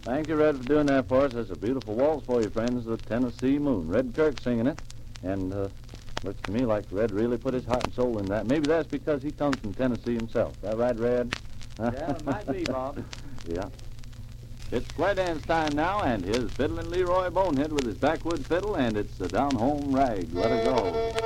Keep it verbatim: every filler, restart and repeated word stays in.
Thank you, Red, for doing that for us. That's a beautiful waltz for you, friends, the Tennessee Moon. Red Kirk singing it, and uh, looks to me like Red really put his heart and soul in that. Maybe that's because he comes from Tennessee himself. Is that right, Red? Yeah, it might be, Bob. Yeah. It's square dance time now, and here's Fiddlin' Leroy Bonehead with his backwoods fiddle, and it's the down home rag. Let her go.